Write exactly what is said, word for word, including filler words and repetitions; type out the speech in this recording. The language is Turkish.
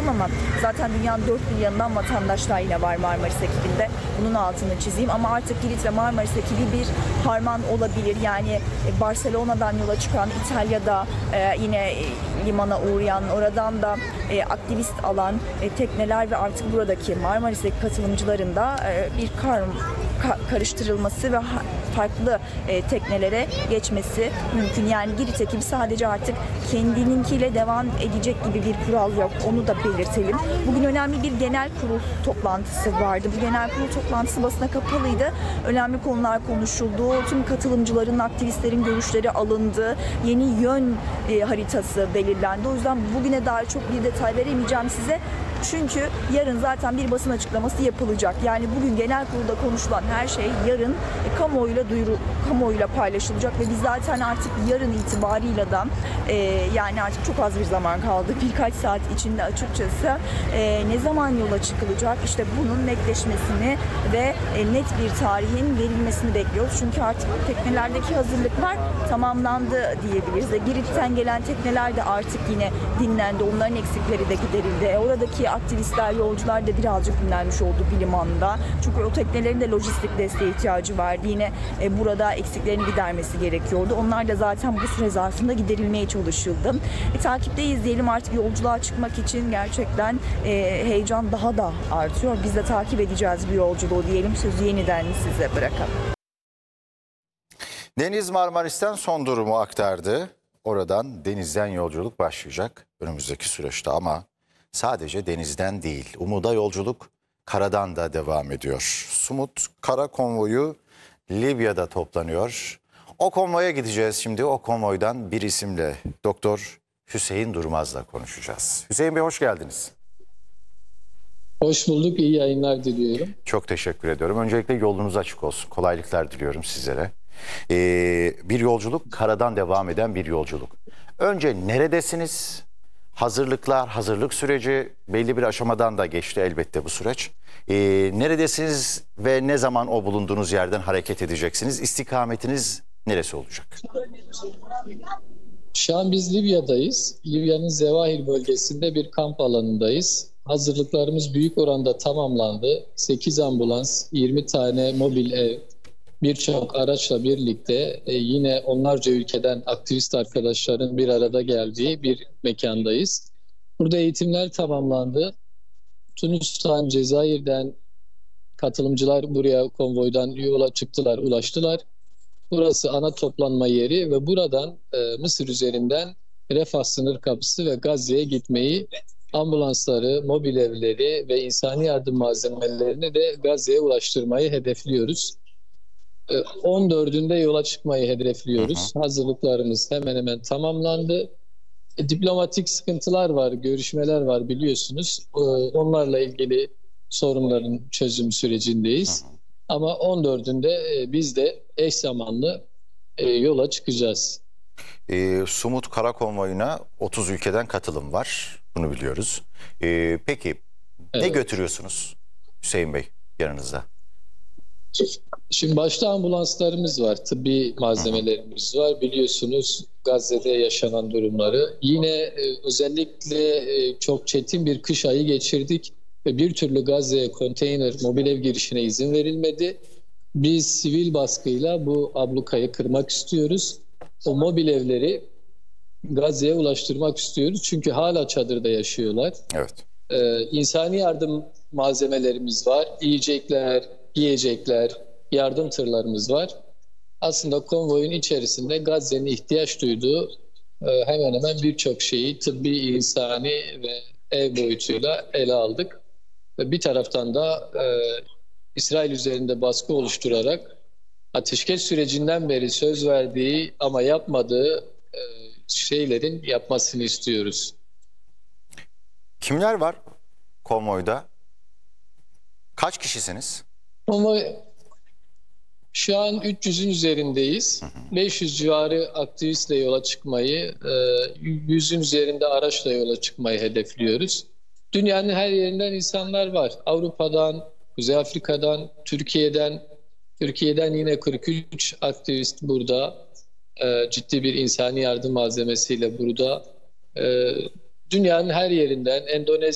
söyleyeyim ama zaten dünyanın dört bir yanından vatandaşlar yine var Marmaris ekibinde. Bunun altını çizeyim ama artık Girit ve Marmaris ekibi bir harman olabilir. Yani Barcelona'dan yola çıkan, İtalya'da e, yine limana uğrayan, oradan da e, aktivist alan e, tekneler ve artık buradaki Marmaris'teki katılımcıların da e, bir kar, ka, karıştırılması ve ha, farklı e, teknelere geçmesi mümkün. Yani Girit ekibi sadece artık kendininkiyle devam edecek gibi bir kural yok. Onu da belirtelim. Bugün önemli bir genel kurul toplantısı vardı. Bu genel kurul toplantısı basına kapalıydı. Önemli konular konuşuldu. Tüm katılımcıların, aktivistlerin görüşleri alındı. Yeni yön e, haritası belirlendi. O yüzden bugüne dair çok bir detay veremeyeceğim size. Çünkü yarın zaten bir basın açıklaması yapılacak. Yani bugün genel kurulda konuşulan her şey yarın e, kamuoyuyla duyuru, kamuoyuyla paylaşılacak ve biz zaten artık yarın itibarıyla da e, yani artık çok az bir zaman kaldı. Birkaç saat içinde açıkçası e, ne zaman yola çıkılacak işte bunun netleşmesini ve e, net bir tarihin verilmesini bekliyoruz. Çünkü artık teknelerdeki hazırlıklar tamamlandı diyebiliriz. E, Girit'ten gelen tekneler de artık yine dinlendi. Onların eksikleri de giderildi. E, oradaki aktivistler, yolcular da birazcık dinlenmiş oldu bir limanda. Çünkü o teknelerin de lojistik desteğe ihtiyacı vardı. Yine e, burada eksiklerini gidermesi gerekiyordu. Onlar da zaten bu süre zarfında giderilmeye çalışıldı. E, takipteyiz diyelim artık yolculuğa çıkmak için gerçekten e, heyecan daha da artıyor. Biz de takip edeceğiz bu yolculuğu diyelim. Sözü yeniden size bırakalım. Deniz Marmaris'ten son durumu aktardı. Oradan denizden yolculuk başlayacak önümüzdeki süreçte ama sadece denizden değil, umuda yolculuk karadan da devam ediyor. Sumut Kara Konvoyu Libya'da toplanıyor. O konvoya gideceğiz şimdi. O konvoydan bir isimle Doktor Hüseyin Durmaz'la konuşacağız. Hüseyin Bey hoş geldiniz. Hoş bulduk, iyi yayınlar diliyorum. Çok teşekkür ediyorum. Öncelikle yolunuz açık olsun. Kolaylıklar diliyorum sizlere. Ee, bir yolculuk, karadan devam eden bir yolculuk. Önce neredesiniz? Hazırlıklar, hazırlık süreci belli bir aşamadan da geçti elbette bu süreç. Ee, neredesiniz ve ne zaman o bulunduğunuz yerden hareket edeceksiniz? İstikametiniz neresi olacak? Şu an biz Libya'dayız. Libya'nın Zevahir bölgesinde bir kamp alanındayız. Hazırlıklarımız büyük oranda tamamlandı. sekiz ambulans, yirmi tane mobil ev, birçok araçla birlikte e, yine onlarca ülkeden aktivist arkadaşların bir arada geldiği bir mekandayız. Burada eğitimler tamamlandı. Tunus'tan, Cezayir'den katılımcılar buraya konvoydan yola çıktılar, ulaştılar. Burası ana toplanma yeri ve buradan e, Mısır üzerinden Refah sınır kapısı ve Gazze'ye gitmeyi, ambulansları, mobil evleri ve insani yardım malzemelerini de Gazze'ye ulaştırmayı hedefliyoruz. on dördünde yola çıkmayı hedefliyoruz. Hı hı. Hazırlıklarımız hemen hemen tamamlandı. E, diplomatik sıkıntılar var, görüşmeler var biliyorsunuz. E, onlarla ilgili sorunların çözüm sürecindeyiz. Hı hı. Ama on dördünde e, biz de eş zamanlı e, yola çıkacağız. E, Sumut Kara Konvoyu'na otuz ülkeden katılım var. Bunu biliyoruz. E, peki evet. Ne götürüyorsunuz Hüseyin Bey yanınızda? Şimdi başta ambulanslarımız var, tıbbi malzemelerimiz var. Biliyorsunuz Gazze'de yaşanan durumları. Yine e, özellikle e, çok çetin bir kış ayı geçirdik ve bir türlü Gazze'ye konteyner, mobil ev girişine izin verilmedi. Biz sivil baskıyla bu ablukayı kırmak istiyoruz. O mobil evleri Gazze'ye ulaştırmak istiyoruz. Çünkü hala çadırda yaşıyorlar. Evet. Ee, insani yardım malzemelerimiz var. Yiyecekler, yiyecekler, yardım tırlarımız var. Aslında konvoyun içerisinde Gazze'nin ihtiyaç duyduğu e, hemen hemen birçok şeyi tıbbi, insani ve ev boyutuyla ele aldık. Ve bir taraftan da e, İsrail üzerinde baskı oluşturarak ateşkes sürecinden beri söz verdiği ama yapmadığı e, şeylerin yapmasını istiyoruz. Kimler var konvoyda? Kaç kişisiniz? Konvoy şu an üç yüzün üzerindeyiz. Hı hı. beş yüz civarı aktivistle yola çıkmayı, yüzün üzerinde araçla yola çıkmayı hedefliyoruz. Dünyanın her yerinden insanlar var. Avrupa'dan, Kuzey Afrika'dan, Türkiye'den, Türkiye'den yine kırk üç aktivist burada. Ciddi bir insani yardım malzemesiyle burada. Dünyanın her yerinden, Endonezya